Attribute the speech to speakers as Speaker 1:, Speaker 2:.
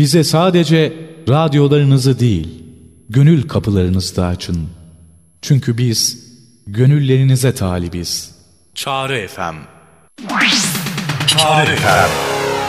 Speaker 1: Bize sadece radyolarınızı değil, gönül kapılarınızı da açın. Çünkü biz gönüllerinize talibiz. Çağrı FM.
Speaker 2: Çağrı FM.